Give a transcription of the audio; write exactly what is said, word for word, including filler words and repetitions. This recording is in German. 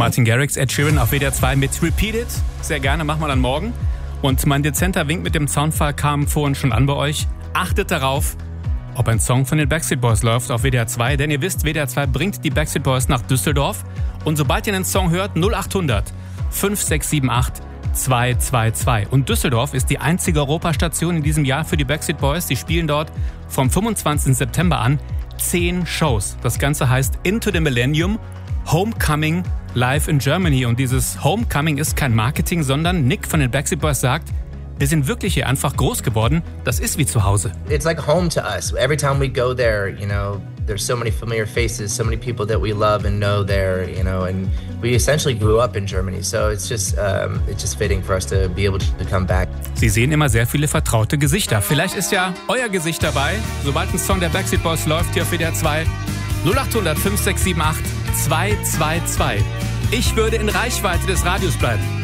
Martin Garrix, Ed Sheeran auf W D R zwei mit Repeat It. Sehr gerne, machen wir dann morgen. Und mein dezenter Wink mit dem Soundfall kam vorhin schon an bei euch. Achtet darauf, ob ein Song von den Backstreet Boys läuft auf W D R zwei. Denn ihr wisst, W D R zwei bringt die Backstreet Boys nach Düsseldorf. Und sobald ihr einen Song hört, null acht hundert fünf sechs sieben acht zwei zwei zwei. Und Düsseldorf ist die einzige Europastation in diesem Jahr für die Backstreet Boys. Die spielen dort vom fünfundzwanzigsten September an zehn Shows. Das Ganze heißt Into the Millennium Homecoming Live in Germany. Und dieses Homecoming ist kein Marketing, sondern Nick von den Backstreet Boys sagt, wir sind wirklich hier einfach groß geworden. Das ist wie zu Hause. It's like home to us. Every time we go there, you know, there's so many familiar faces, so many people that we love and know there, you know, and we essentially grew up in Germany. So it's just, um, it's just fitting for us to be able to come back. Sie sehen immer sehr viele vertraute Gesichter. Vielleicht ist ja euer Gesicht dabei. Sobald ein Song der Backstreet Boys läuft hier auf W D R zwei, null acht hundert fünf sechs sieben acht zwei zwei zwei. Ich würde in Reichweite des Radios bleiben.